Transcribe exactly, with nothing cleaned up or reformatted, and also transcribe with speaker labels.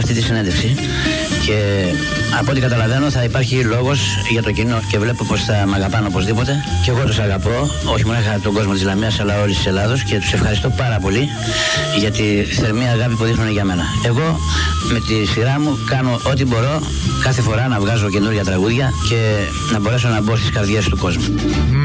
Speaker 1: αυτή τη συνέντευξη. Και από ό,τι καταλαβαίνω θα υπάρχει λόγος για το κοινό και βλέπω πως θα μ' αγαπάνε οπωσδήποτε. Και εγώ τους αγαπώ, όχι μόνο τον κόσμο της Λαμίας αλλά όλης της Ελλάδος, και τους ευχαριστώ πάρα πολύ για τη θερμή αγάπη που δείχνουν για μένα. Εγώ με τη σειρά μου κάνω ό,τι μπορώ κάθε φορά να βγάζω καινούργια τραγούδια και να μπορέσω να μπω στις καρδιές του κόσμου.